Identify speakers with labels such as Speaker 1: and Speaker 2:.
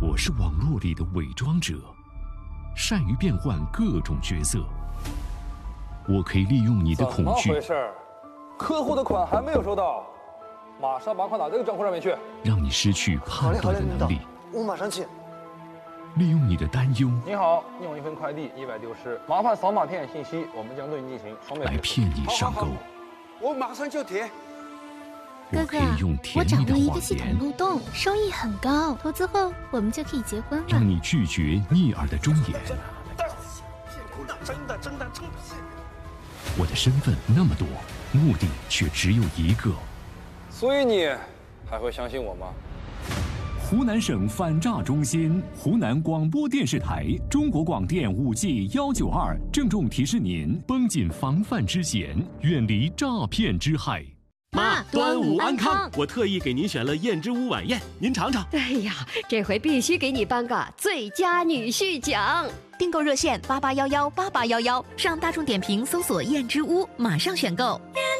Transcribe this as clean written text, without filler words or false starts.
Speaker 1: 我是网络里的伪装者，善于变换各种角色。我可以利用你的恐惧。
Speaker 2: 怎么回事？客户的款还没有收到，马上把款打这个账户上面去，
Speaker 1: 让你失去判断的能力。
Speaker 3: 我马上去。
Speaker 1: 利用你的担忧。
Speaker 2: 你好，你有一份快递意外丢失，麻烦扫码填写信息，我们将对你进行双倍
Speaker 1: 来骗你上钩。
Speaker 3: 我马上就填。
Speaker 1: 我可以用甜蜜的
Speaker 4: 我掌握了一个
Speaker 1: 谎
Speaker 4: 系统
Speaker 1: 言，
Speaker 4: 漏洞，收益很高，投资后我们就可以结婚了。
Speaker 1: 让你拒绝逆耳的忠言。
Speaker 3: 真的。
Speaker 1: 我的身份那么多，目的却只有一个。
Speaker 2: 所以你还会相信我吗？
Speaker 5: 湖南省反诈中心、湖南广播电视台、中国广电5G192郑重提示您：
Speaker 1: 绷紧防范之弦，远离诈骗之害。
Speaker 6: 妈，端午安康！我特意给您选了燕之屋晚宴，您尝尝。
Speaker 7: 哎呀，这回必须给你颁个最佳女婿奖！
Speaker 8: 订购热线88118811，上大众点评搜索燕之屋，马上选购。